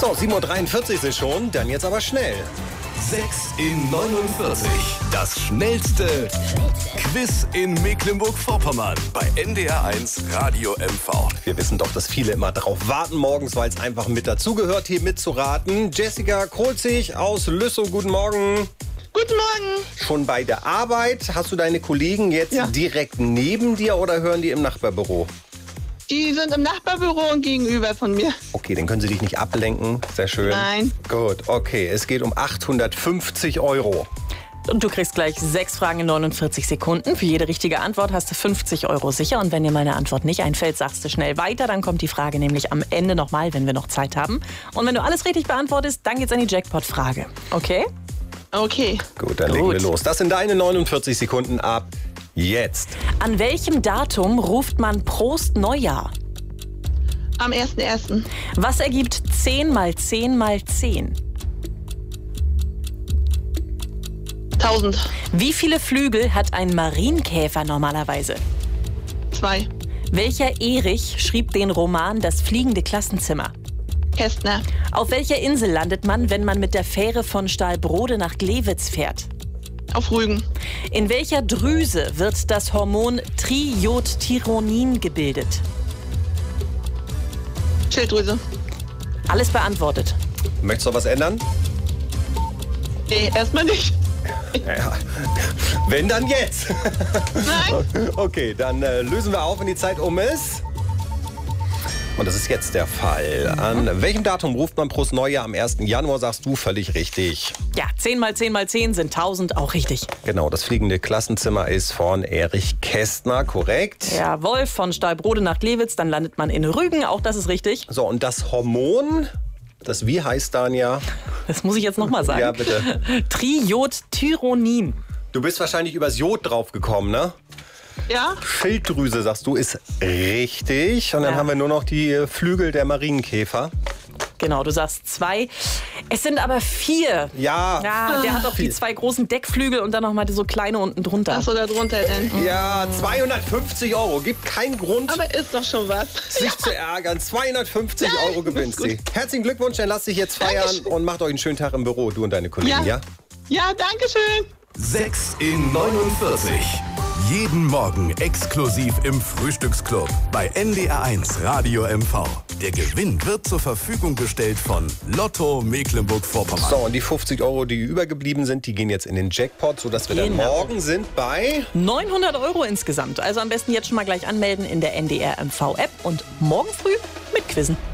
So, 7:43 Uhr ist schon, dann jetzt aber schnell. 6 in 49. Das schnellste Quiz in Mecklenburg-Vorpommern bei NDR1 Radio MV. Wir wissen doch, dass viele immer drauf warten morgens, weil es einfach mit dazugehört, hier mitzuraten. Jessica Krolzig aus Lüssow, guten Morgen. Guten Morgen. Schon bei der Arbeit, hast du deine Kollegen jetzt direkt neben dir oder hören die im Nachbarbüro? Die sind im Nachbarbüro und gegenüber von mir. Okay, dann können sie dich nicht ablenken. Sehr schön. Nein. Gut, okay. Es geht um 850 Euro. Und du kriegst gleich 6 Fragen in 49 Sekunden. Für jede richtige Antwort hast du 50 Euro sicher. Und wenn dir meine Antwort nicht einfällt, sagst du schnell weiter. Dann kommt die Frage nämlich am Ende nochmal, wenn wir noch Zeit haben. Und wenn du alles richtig beantwortest, dann geht's an die Jackpot-Frage. Okay? Okay. Gut, dann legen wir los. Das sind deine 49 Sekunden ab jetzt. An welchem Datum ruft man Prost Neujahr? Am 1.1. Was ergibt 10 mal 10 mal 10? 1000. Wie viele Flügel hat ein Marienkäfer normalerweise? 2. Welcher Erich schrieb den Roman Das fliegende Klassenzimmer? Kästner. Auf welcher Insel landet man, wenn man mit der Fähre von Stahlbrode nach Glewitz fährt? Auf Rügen. In welcher Drüse wird das Hormon Triiodthyronin gebildet? Schilddrüse. Alles beantwortet. Möchtest du noch was ändern? Nee, erstmal nicht. Ja. Wenn, dann jetzt. Nein. Okay, dann lösen wir auf, wenn die Zeit um ist. Und das ist jetzt der Fall. An welchem Datum ruft man Prost Neujahr am 1. Januar, sagst du völlig richtig. Ja, 10 mal 10 mal 10 sind 1000, auch richtig. Genau, das fliegende Klassenzimmer ist von Erich Kästner, korrekt. Jawohl, von Stahlbrode nach Glewitz, dann landet man in Rügen, auch das ist richtig. So, und das Hormon, das wie heißt, Dania? Das muss ich jetzt nochmal sagen. Ja, bitte. Triiodthyronin. Du bist wahrscheinlich übers Jod drauf gekommen, ne? Ja? Schilddrüse, sagst du, ist richtig. Und dann haben wir nur noch die Flügel der Marienkäfer. Genau, du sagst 2. Es sind aber 4. Ja. Ja, der hat auch die 2 großen Deckflügel und dann noch mal so kleine unten drunter. Achso, da drunter denn. Ja, 250 Euro. Gibt keinen Grund, Aber ist doch schon was. sich zu ärgern. 250 Euro gewinnst sie. Herzlichen Glückwunsch, dann lasst dich jetzt feiern und macht euch einen schönen Tag im Büro, du und deine Kollegen, ja? Ja, danke schön. 6 in 49. Jeden Morgen exklusiv im Frühstücksclub bei NDR1 Radio MV. Der Gewinn wird zur Verfügung gestellt von Lotto Mecklenburg-Vorpommern. So, und die 50 Euro, die übergeblieben sind, die gehen jetzt in den Jackpot, sodass wir dann morgen sind bei 900 Euro insgesamt. Also am besten jetzt schon mal gleich anmelden in der NDR MV App und morgen früh mit Quizzen.